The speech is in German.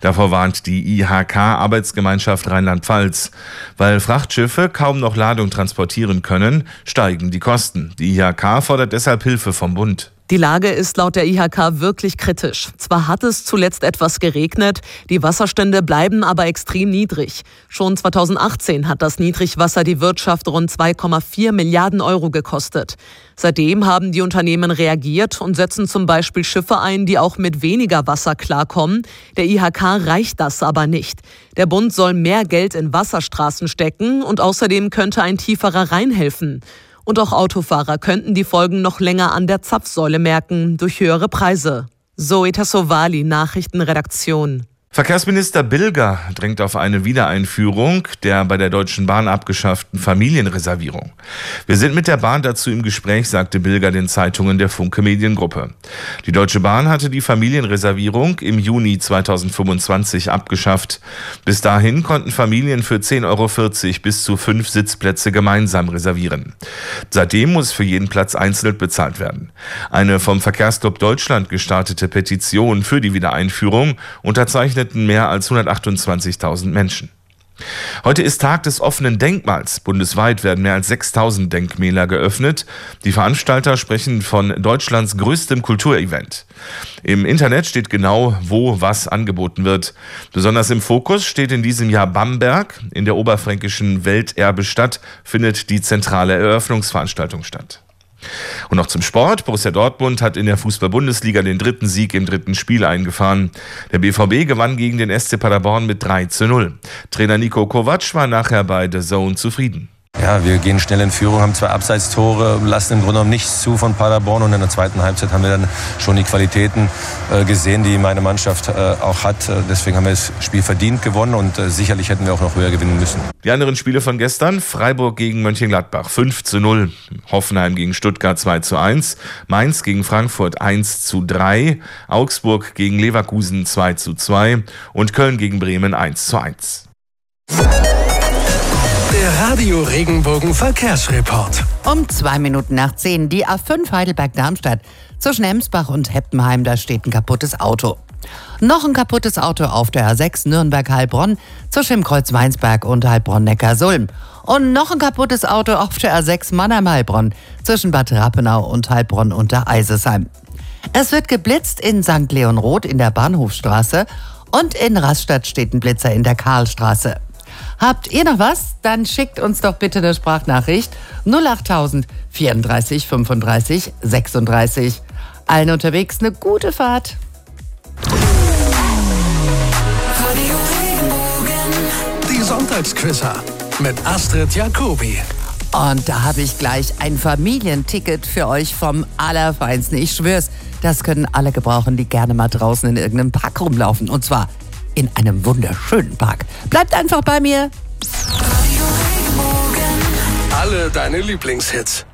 Davor warnt die IHK-Arbeitsgemeinschaft Rheinland-Pfalz. Weil Frachtschiffe kaum noch Ladung transportieren können, steigen die Kosten. Die IHK fordert deshalb Hilfe vom Bund. Die Lage ist laut der IHK wirklich kritisch. Zwar hat es zuletzt etwas geregnet, die Wasserstände bleiben aber extrem niedrig. Schon 2018 hat das Niedrigwasser die Wirtschaft rund 2,4 Milliarden Euro gekostet. Seitdem haben die Unternehmen reagiert und setzen zum Beispiel Schiffe ein, die auch mit weniger Wasser klarkommen. Der IHK reicht das aber nicht. Der Bund soll mehr Geld in Wasserstraßen stecken und außerdem könnte ein tieferer Rhein helfen. Und auch Autofahrer könnten die Folgen noch länger an der Zapfsäule merken, durch höhere Preise. Zoe Tassovali, Nachrichtenredaktion. Verkehrsminister Bilger drängt auf eine Wiedereinführung der bei der Deutschen Bahn abgeschafften Familienreservierung. Wir sind mit der Bahn dazu im Gespräch, sagte Bilger den Zeitungen der Funke Mediengruppe. Die Deutsche Bahn hatte die Familienreservierung im Juni 2025 abgeschafft. Bis dahin konnten Familien für 10,40 € bis zu 5 Sitzplätze gemeinsam reservieren. Seitdem muss für jeden Platz einzeln bezahlt werden. Eine vom Verkehrsclub Deutschland gestartete Petition für die Wiedereinführung unterzeichneten mehr als 128.000 Menschen. Heute ist Tag des offenen Denkmals. Bundesweit werden mehr als 6.000 Denkmäler geöffnet. Die Veranstalter sprechen von Deutschlands größtem Kulturevent. Im Internet steht genau, wo was angeboten wird. Besonders im Fokus steht in diesem Jahr Bamberg. In der oberfränkischen Welterbestadt findet die zentrale Eröffnungsveranstaltung statt. Und noch zum Sport. Borussia Dortmund hat in der Fußball-Bundesliga den 3. Sieg im 3. Spiel eingefahren. Der BVB gewann gegen den SC Paderborn mit 3:0. Trainer Niko Kovac war nachher bei The Zone zufrieden. Ja, wir gehen schnell in Führung, haben 2 Abseitstore, lassen im Grunde genommen nichts zu von Paderborn. Und in der zweiten Halbzeit haben wir dann schon die Qualitäten gesehen, die meine Mannschaft auch hat. Deswegen haben wir das Spiel verdient gewonnen und sicherlich hätten wir auch noch höher gewinnen müssen. Die anderen Spiele von gestern: Freiburg gegen Mönchengladbach 5:0, Hoffenheim gegen Stuttgart 2:1, Mainz gegen Frankfurt 1:3, Augsburg gegen Leverkusen 2:2 und Köln gegen Bremen 1:1. Der Radio Regenbogen Verkehrsreport. Um 10:02 die A5 Heidelberg-Darmstadt. Zwischen Emsbach und Heppenheim, da steht ein kaputtes Auto. Noch ein kaputtes Auto auf der A6 Nürnberg-Heilbronn zwischen dem Kreuz Weinsberg und Heilbronn-Neckarsulm. Und noch ein kaputtes Auto auf der A6 Mannheim-Heilbronn zwischen Bad Rappenau und Heilbronn unter Eisesheim. Es wird geblitzt in St. Leonroth in der Bahnhofstraße und in Rastatt steht ein Blitzer in der Karlstraße. Habt ihr noch was? Dann schickt uns doch bitte eine Sprachnachricht 08000 34 35 36. Allen unterwegs eine gute Fahrt. Die Sonntagsquizzer mit Astrid Jacobi. Und da habe ich gleich ein Familienticket für euch vom Allerfeinsten. Ich schwör's, das können alle gebrauchen, die gerne mal draußen in irgendeinem Park rumlaufen. Und zwar in einem wunderschönen Park. Bleibt einfach bei mir. Alle deine Lieblingshits.